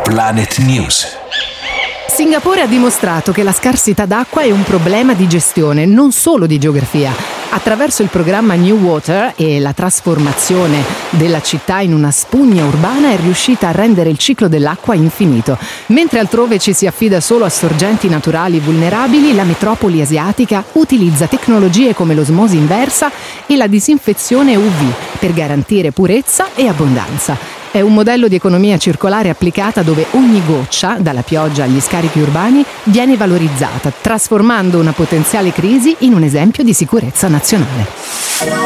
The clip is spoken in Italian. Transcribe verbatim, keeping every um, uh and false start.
Planet News. Singapore ha dimostrato che la scarsità d'acqua è un problema di gestione, non solo di geografia. Attraverso il programma New Water e la trasformazione della città in una spugna urbana è riuscita a rendere il ciclo dell'acqua infinito. Mentre altrove ci si affida solo a sorgenti naturali vulnerabili, la metropoli asiatica utilizza tecnologie come l'osmosi inversa e la disinfezione U V per garantire purezza e abbondanza. È un modello di economia circolare applicata dove ogni goccia, dalla pioggia agli scarichi urbani, viene valorizzata, trasformando una potenziale crisi in un esempio di sicurezza nazionale.